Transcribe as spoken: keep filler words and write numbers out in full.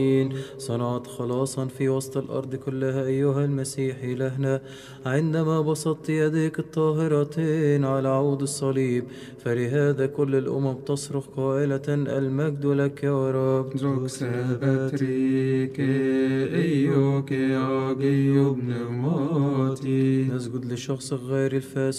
صنعت خلاصا في وسط الأرض كلها أيها المسيح إلهنا، عندما بسطت يديك الطاهرتين على عود الصليب، فلهذا كل الأمم تصرخ قائلة المجد لك يا رب. Doxa batrike eio che agio pneumati. نسجد لشخص غير الفاسد